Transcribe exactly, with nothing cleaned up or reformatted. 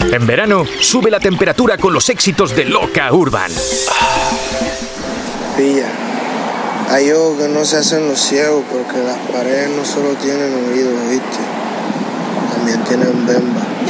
En verano, sube la temperatura con los éxitos de Loca Urban. Pilla, hay ojos que no se hacen los ciegos porque las paredes no solo tienen oídos, ¿viste? También tienen bemba.